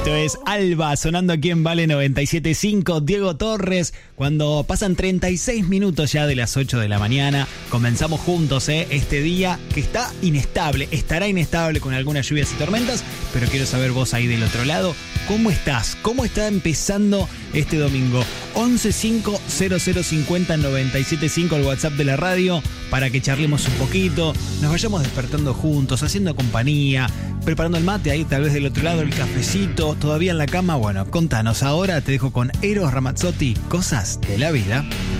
Esto es Alba, sonando aquí en Vale 97.5. Diego Torres, cuando pasan 36 minutos ya de las 8 de la mañana. Comenzamos juntos este día que está inestable, estará inestable con algunas lluvias y tormentas, pero quiero saber vos ahí del otro lado, ¿cómo estás? ¿Cómo está empezando este domingo? 1150050975, el WhatsApp de la radio, para que charlemos un poquito, nos vayamos despertando juntos, haciendo compañía, preparando el mate ahí tal vez del otro lado, el cafecito, todavía en la cama. Bueno, contanos, ahora te dejo con Eros Ramazzotti, Cosas de la Vida.